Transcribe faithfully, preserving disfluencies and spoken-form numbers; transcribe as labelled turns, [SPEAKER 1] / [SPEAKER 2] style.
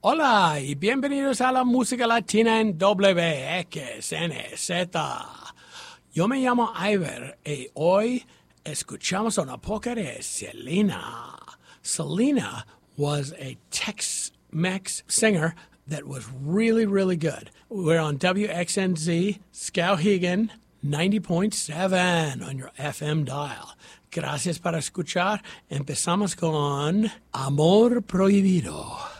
[SPEAKER 1] Hola y bienvenidos a la música latina en W X N Z. Yo me llamo Iver y hoy escuchamos una poca de Selena. Selena was a Tex-Mex singer that was really, really good. We're on W X N Z, Skowhegan, ninety point seven on your F M dial. Gracias por escuchar. Empezamos con Amor Prohibido.